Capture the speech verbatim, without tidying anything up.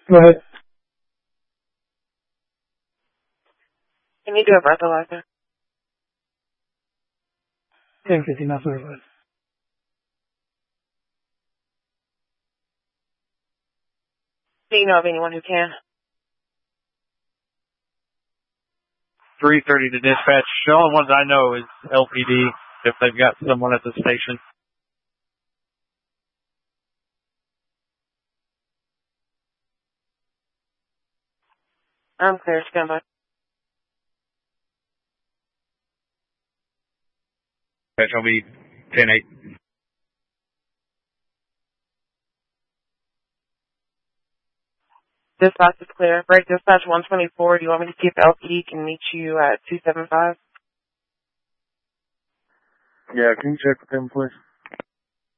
Go ahead. Can you do a breathalyzer? ten fifty, not certified. Do you know of anyone who can? three thirty to dispatch. The only ones I know is L P D, if they've got someone at the station. I'm clear. Stand by. Dispatch, I'll be ten eight. Dispatch is clear. Break dispatch one twenty-four. Do you want me to see if L P D can meet you at two seven five? Yeah, can you check with them, please?